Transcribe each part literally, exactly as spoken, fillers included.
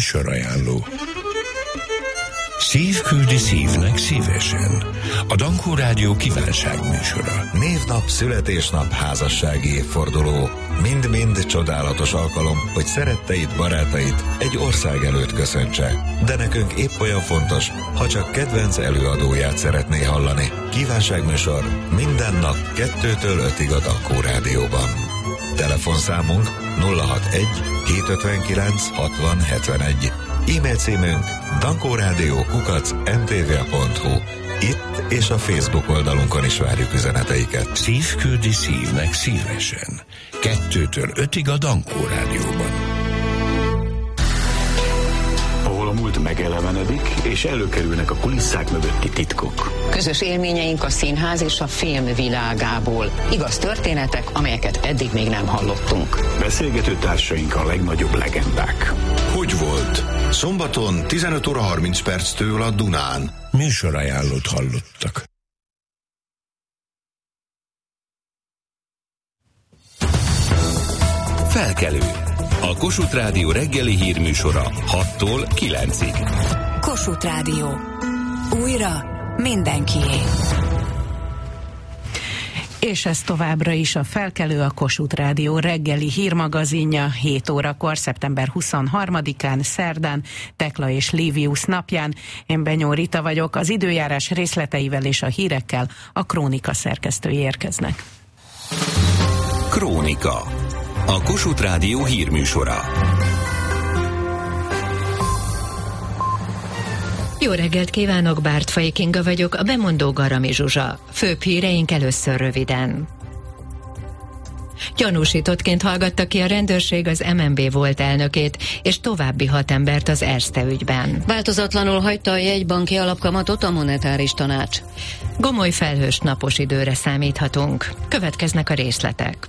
Műsorajánló. Szív küldi szívnek szívesen. A Dankó Rádió kívánságműsora. Névnap, születésnap, házassági évforduló. Mind-mind csodálatos alkalom, hogy szeretteid, barátait egy ország előtt köszöntse. De nekünk épp olyan fontos, ha csak kedvenc előadóját szeretné hallani. Kívánságműsor minden nap kettőtől ötig a Dankó Rádióban. Telefonszámunk nulla hatvanegy hétszázötvenkilenc hatvan hetvenegy. E-mail címünk dankórádió kukac em té vé pont hu. Itt és a Facebook oldalunkon is várjuk üzeneteiket. Szív küldi szívnek szívesen. Kettőtől ötig a Dankó Rádióban. Ahol a múlt megelevenedik, és előkerülnek a kulisszák mögötti titkok. Közös élményeink a színház és a film világából. Igaz történetek, amelyeket eddig még nem hallottunk. Beszélgető társaink a legnagyobb legendák. Hogy volt? Szombaton tizenöt óra harminc perctől a Dunán. Műsorajánlót hallottak. Felkelő. A Kossuth Rádió reggeli hírműsora hattól kilencig. Kossuth Rádió. Újra mindenkié. És ez továbbra is a Felkelő, a Kossuth Rádió reggeli hírmagazinja hét órakor, szeptember huszonharmadikán, szerdán, Tekla és Livius napján. Én Benyó Rita vagyok, az időjárás részleteivel és a hírekkel a Krónika szerkesztői érkeznek. Krónika. A Kossuth Rádió hírműsora. Jó reggelt kívánok, Bártfai Kinga vagyok, a bemondó Garami Zsuzsa. Főbb híreink először röviden. Gyanúsítottként hallgatta ki a rendőrség az em en bé volt elnökét, és további hat embert az Erste ügyben. Változatlanul hagyta a jegybanki alapkamatot a monetáris tanács. Gomoly felhős napos időre számíthatunk. Következnek a részletek.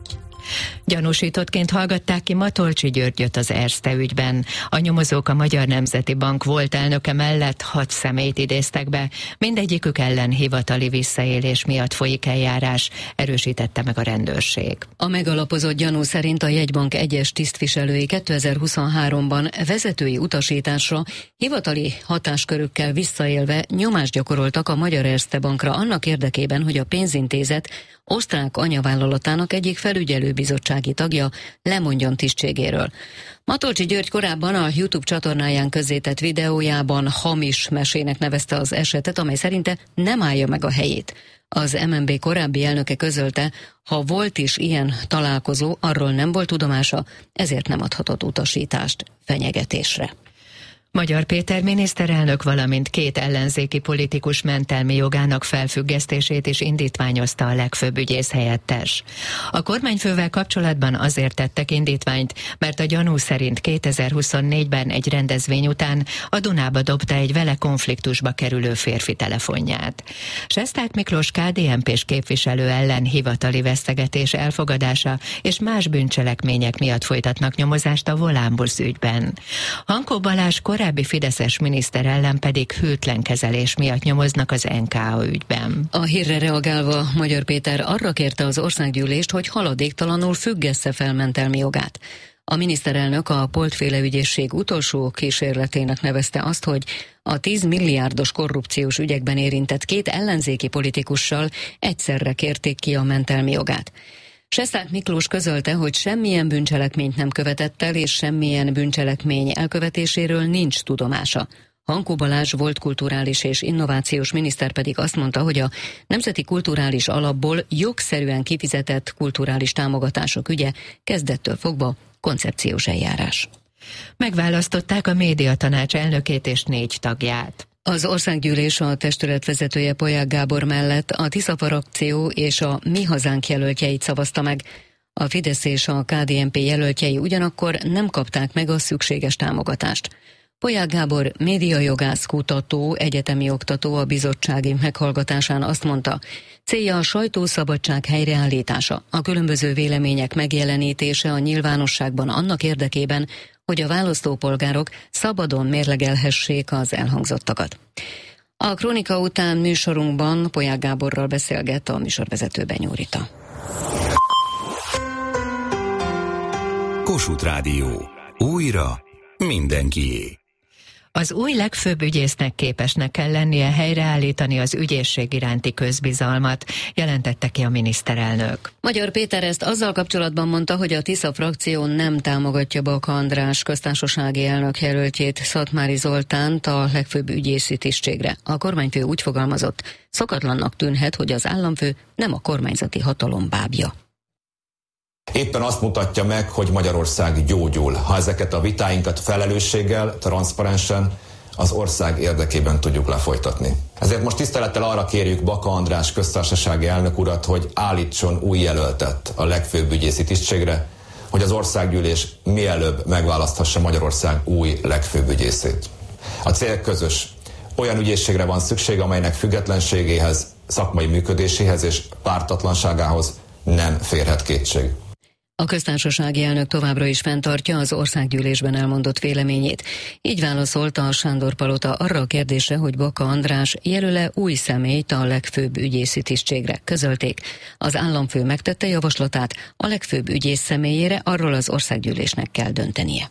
Gyanúsítottként hallgatták ki Matolcsy Györgyöt az Erste ügyben. A nyomozók a Magyar Nemzeti Bank volt elnöke mellett hat személyt idéztek be, mindegyikük ellen hivatali visszaélés miatt folyik eljárás, erősítette meg a rendőrség. A megalapozott gyanú szerint a jegybank egyes tisztviselői kétezer-huszonháromban vezetői utasításra hivatali hatáskörükkel visszaélve nyomást gyakoroltak a Magyar Erste Bankra annak érdekében, hogy a pénzintézet osztrák anyavállalatának egyik felügyelőbizottsági tagja lemondjon tisztségéről. Matolcsy György korábban a YouTube csatornáján közzétett videójában hamis mesének nevezte az esetet, amely szerinte nem állja meg a helyét. Az em en bé korábbi elnöke közölte, ha volt is ilyen találkozó, arról nem volt tudomása, ezért nem adhatott utasítást fenyegetésre. Magyar Péter miniszterelnök, valamint két ellenzéki politikus mentelmi jogának felfüggesztését is indítványozta a legfőbb ügyész helyettes. A kormányfővel kapcsolatban azért tettek indítványt, mert a gyanú szerint kétezer-huszonnégyben egy rendezvény után a Dunába dobta egy vele konfliktusba kerülő férfi telefonját. Sesták Miklós ká dé en pés képviselő ellen hivatali vesztegetés elfogadása és más bűncselekmények miatt folytatnak nyomozást a Volánbusz ügyben. Hankó Balázs korábbi fideszes miniszter ellen pedig hűtlen kezelés miatt nyomoznak az en ká o ügyben. A hírre reagálva Magyar Péter arra kérte az országgyűlést, hogy haladéktalanul függesse fel mentelmi jogát. A miniszterelnök a Polt-féle ügyészség utolsó kísérletének nevezte azt, hogy a tíz milliárdos korrupciós ügyekben érintett két ellenzéki politikussal egyszerre kérték ki a mentelmi jogát. Sesták Miklós közölte, hogy semmilyen bűncselekményt nem követett el, és semmilyen bűncselekmény elkövetéséről nincs tudomása. Hankó Balázs volt kulturális és innovációs miniszter pedig azt mondta, hogy a Nemzeti Kulturális Alapból jogszerűen kifizetett kulturális támogatások ügye kezdettől fogva koncepciós eljárás. Megválasztották a médiatanács elnökét és négy tagját. Az országgyűlés a testület vezetője Polyák Gábor mellett a Tisza frakció és a Mi Hazánk jelöltjeit szavazta meg. A Fidesz és a ká dé en pé jelöltjei ugyanakkor nem kapták meg a szükséges támogatást. Polyák Gábor médiajogász, kutató, egyetemi oktató a bizottsági meghallgatásán azt mondta, célja a sajtószabadság helyreállítása, a különböző vélemények megjelenítése a nyilvánosságban annak érdekében, hogy a választópolgárok szabadon mérlegelhessék az elhangzottakat. A Krónika után műsorunkban Polyák Gáborral beszélget a műsorvezető Benyó Rita. Kossuth Rádió. Újra mindenkié. Az új legfőbb ügyésznek képesnek kell lennie helyreállítani az ügyészség iránti közbizalmat, jelentette ki a miniszterelnök. Magyar Péter ezt azzal kapcsolatban mondta, hogy a Tisza frakció nem támogatja Baka András köztársasági elnök jelöltjét, Szatmári Zoltánt a legfőbb ügyészi tisztségre. A kormányfő úgy fogalmazott, szokatlannak tűnhet, hogy az államfő nem a kormányzati hatalom bábja. Éppen azt mutatja meg, hogy Magyarország gyógyul, ha ezeket a vitáinkat felelősséggel, transzparensen, az ország érdekében tudjuk lefolytatni. Ezért most tisztelettel arra kérjük Baka András köztársasági elnök urat, hogy állítson új jelöltet a legfőbb ügyészi tisztségre, hogy az országgyűlés mielőbb megválaszthassa Magyarország új legfőbb ügyészét. A cél közös. Olyan ügyészségre van szükség, amelynek függetlenségéhez, szakmai működéséhez és pártatlanságához nem férhet kétség. A köztársasági elnök továbbra is fenntartja az országgyűlésben elmondott véleményét. Így válaszolta a Sándor-palota arra a kérdésre, hogy Baka András jelöle új személyt a legfőbb ügyészi tisztségre. Közölték. Az államfő megtette javaslatát, a legfőbb ügyész személyére arról az országgyűlésnek kell döntenie.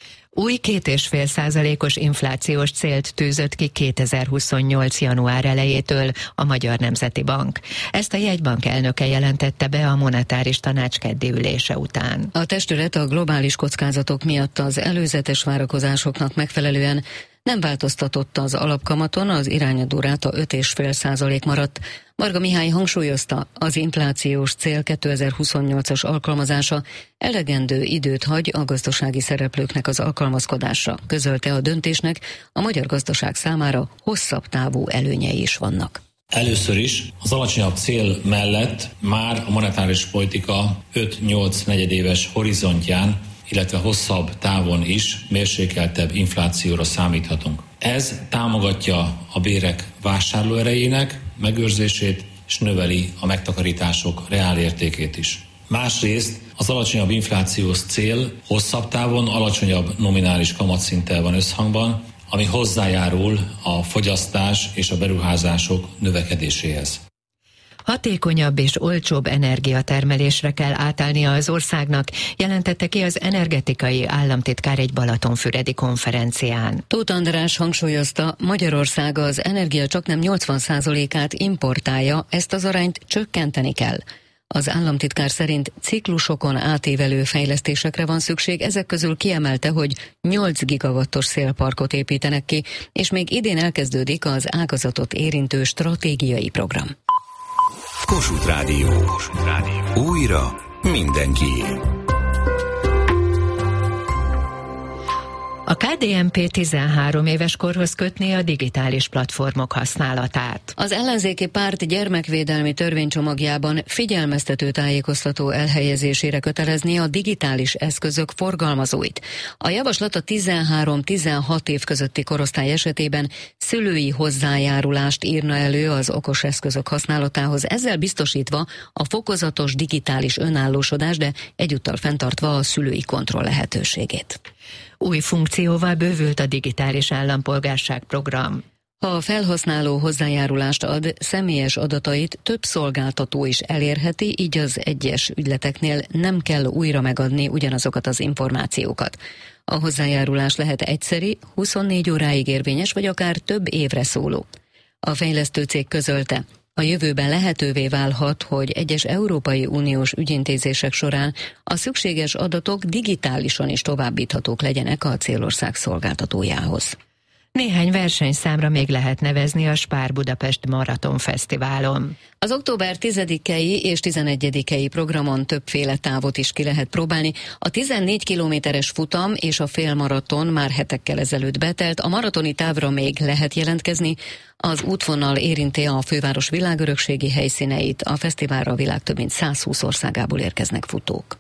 Új két és fél százalékos inflációs célt tűzött ki kétezer-huszonnyolc. január elejétől a Magyar Nemzeti Bank. Ezt a jegybank elnöke jelentette be a monetáris tanács keddi ülése után. A testület a globális kockázatok miatt az előzetes várakozásoknak megfelelően nem változtatott az alapkamaton, az irányadó ráta öt és fél százalék maradt. Marga Mihály hangsúlyozta, az inflációs cél kétezer-huszonnyolcas alkalmazása elegendő időt hagy a gazdasági szereplőknek az alkalmazkodásra. Közölte, a döntésnek a magyar gazdaság számára hosszabb távú előnyei is vannak. Először is az alacsonyabb cél mellett már a monetáris politika öt-nyolc negyedéves horizontján, illetve hosszabb távon is mérsékeltebb inflációra számíthatunk. Ez támogatja a bérek vásárlóerejének megőrzését, és növeli a megtakarítások reálértékét is. Másrészt az alacsonyabb inflációs cél hosszabb távon alacsonyabb nominális kamatszinttel van összhangban, ami hozzájárul a fogyasztás és a beruházások növekedéséhez. Hatékonyabb és olcsóbb energiatermelésre kell átállnia az országnak, jelentette ki az energetikai államtitkár egy balatonfüredi konferencián. Tóth András hangsúlyozta, Magyarország az energia csaknem nyolcvan százalékát importálja, ezt az arányt csökkenteni kell. Az államtitkár szerint ciklusokon átívelő fejlesztésekre van szükség, ezek közül kiemelte, hogy nyolc gigawattos szélparkot építenek ki, és még idén elkezdődik az ágazatot érintő stratégiai program. Kossuth Rádió. Kossuth Rádió. Újra mindenkié. A ká dé en pé tizenhárom éves korhoz kötné a digitális platformok használatát. Az ellenzéki párt gyermekvédelmi törvénycsomagjában figyelmeztető tájékoztató elhelyezésére kötelezni a digitális eszközök forgalmazóit. A javaslat a tizenhárom-tizenhat év közötti korosztály esetében szülői hozzájárulást írna elő az okos eszközök használatához, ezzel biztosítva a fokozatos digitális önállósodás, de egyúttal fenntartva a szülői kontroll lehetőségét. Új funkcióval bővült a digitális állampolgárság program. Ha a felhasználó hozzájárulást ad, személyes adatait több szolgáltató is elérheti, így az egyes ügyleteknél nem kell újra megadni ugyanazokat az információkat. A hozzájárulás lehet egyszeri, huszonnégy óráig érvényes, vagy akár több évre szóló. A fejlesztő cég közölte, a jövőben lehetővé válhat, hogy egyes Európai Uniós ügyintézések során a szükséges adatok digitálisan is továbbíthatók legyenek a célország szolgáltatójához. Néhány versenyszámra még lehet nevezni a Spár Budapest Maraton Fesztiválon. Az október tizedikei és tizenegyedikei programon többféle távot is ki lehet próbálni. A tizennégy kilométeres futam és a félmaraton már hetekkel ezelőtt betelt, a maratoni távra még lehet jelentkezni. Az útvonal érinti a főváros világörökségi helyszíneit, a fesztiválra a világ több mint százhúsz országából érkeznek futók.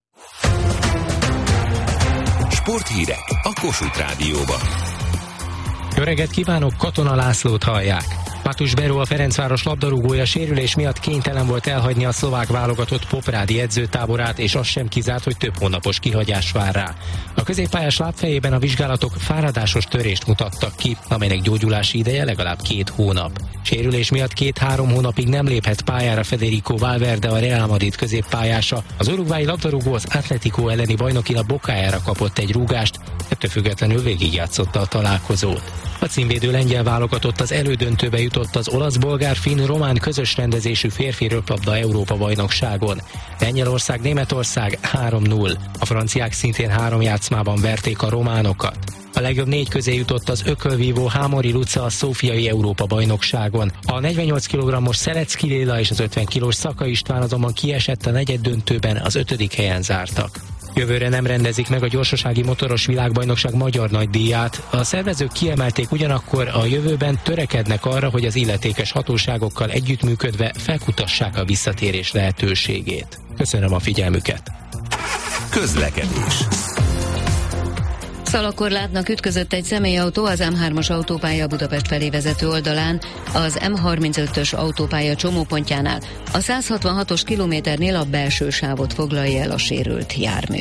Sporthírek a Kossuth Rádióban. Jó reggelt kívánok, Katona Lászlót hallják. Patus Beró, a Ferencváros labdarúgója sérülés miatt kénytelen volt elhagyni a szlovák válogatott poprádi edzőtáborát, és az sem kizárt, hogy több hónapos kihagyás vár rá. A középpályás lábfejében a vizsgálatok fáradásos törést mutattak ki, amelynek gyógyulási ideje legalább két hónap. Sérülés miatt két-három hónapig nem léphet pályára Federico Valverde, a Real Madrid középpályása. Az uruguayi labdarúgó az Atletico elleni bajnokin a bokájára kapott egy rúgást, ettől függetlenül végigjátszotta a találkozót. A címvédő lengyel válogatott az elődöntőbe jutott az olasz, bolgár, finn, román közös rendezésű férfi röplabda Európa bajnokságon. Lengyelország, Németország három null. A franciák szintén három játszmában verték a románokat. A legjobb négy közé jutott az ökölvívó Hámori Luca a szófiai Európa bajnokságon. A negyvennyolc kilogrammos Szelecki Léla és az ötven kilós Szaka István azonban kiesett a negyeddöntőben, az ötödik helyen zártak. Jövőre nem rendezik meg a gyorsasági motoros világbajnokság magyar nagydíját. A szervezők kiemelték, ugyanakkor a jövőben törekednek arra, hogy az illetékes hatóságokkal együttműködve felkutassák a visszatérés lehetőségét. Köszönöm a figyelmüket! Közlekedés. Szalakorlátnak ütközött egy személyautó az M hármas autópálya Budapest felé vezető oldalán, az M harmincötös autópálya csomópontjánál. A száz hatvanhatos kilométernél a belső sávot foglalja el a sérült jármű.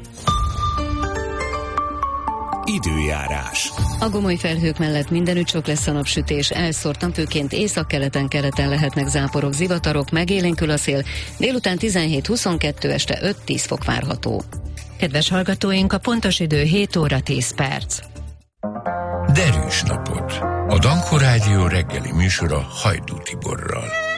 Időjárás. A gomoly felhők mellett mindenütt sok lesz a napsütés, elszórtan főként északkeleten-keleten lehetnek záporok, zivatarok, megélénkül a szél, délután tizenhét-huszonkettő, este öt-tíz fok várható. Kedves hallgatóink, a pontos idő hét óra tíz perc. Derűs napot! A Dankó Rádió reggeli műsora Hajdú Tiborral.